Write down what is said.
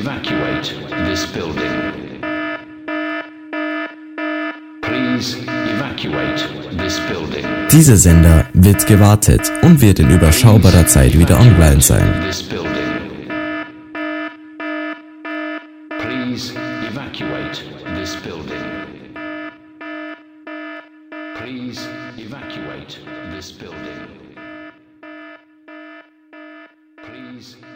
evacuate this building. Please evacuate this building. Dieser Sender wird gewartet und wird in überschaubarer Zeit wieder online sein. Please evacuate this building. Please evacuate this building. Please